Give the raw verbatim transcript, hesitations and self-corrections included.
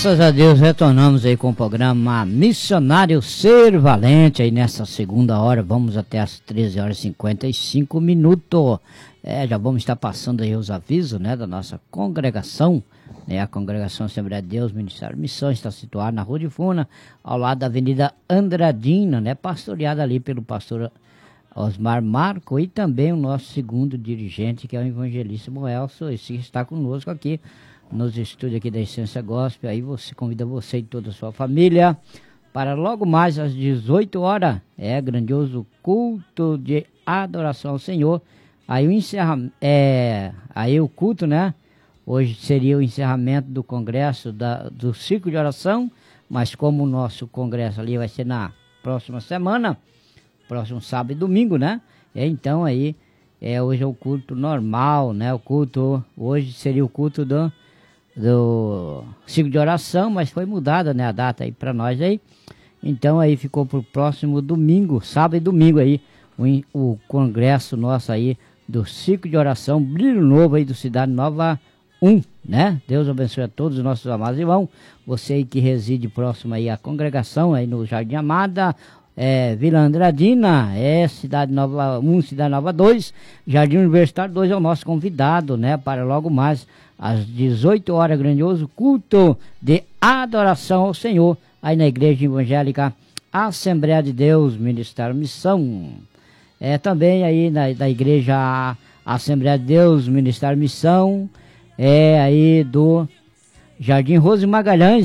Graças a Deus, retornamos aí com o programa Missionário Ser Valente, aí nessa segunda hora, vamos até as treze horas e cinquenta e cinco minutos. É, já vamos estar passando aí os avisos, né, da nossa congregação, né, a congregação Assembleia de Deus, Ministério Missões, está situada na Rua de Funa, ao lado da Avenida Andradina, né, pastoreada ali pelo pastor Osmar Marco e também o nosso segundo dirigente, que é o evangelista Moelso, esse que está conosco aqui nos estúdios aqui da Essência Gospel. Aí você convida você e toda a sua família para logo mais às dezoito horas, é grandioso culto de adoração ao Senhor. Aí o encerramento, é, aí o culto, né? Hoje seria o encerramento do congresso da, do ciclo de oração, mas como o nosso congresso ali vai ser na próxima semana, próximo sábado e domingo, né? É, então aí, é, hoje é o culto normal, né? O culto, hoje seria o culto do, do ciclo de oração, mas foi mudada, né, a data aí para nós aí. Então aí ficou pro próximo domingo, sábado e domingo aí, o, o congresso nosso aí do ciclo de oração, Brilho Novo aí do Cidade Nova um, né? Deus abençoe a todos os nossos amados irmãos. Você aí que reside próximo aí à congregação, aí no Jardim Amada, é, Vila Andradina, é Cidade Nova um, Cidade Nova dois, Jardim Universitário dois é o nosso convidado, né? Para logo mais às dezoito horas, grandioso culto de adoração ao Senhor, aí na Igreja Evangélica Assembleia de Deus, Ministério Missão. É também aí na, da Igreja Assembleia de Deus, Ministério Missão, é aí do Jardim Rose Magalhães,